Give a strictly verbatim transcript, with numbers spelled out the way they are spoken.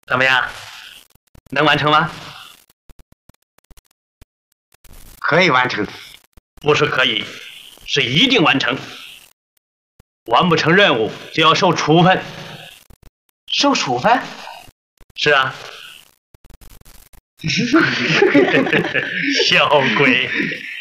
怎么样？能完成吗？ 可以完成。 不是可以，是一定完成。完不成任务就要受处分。 受处分？ 是啊。小鬼。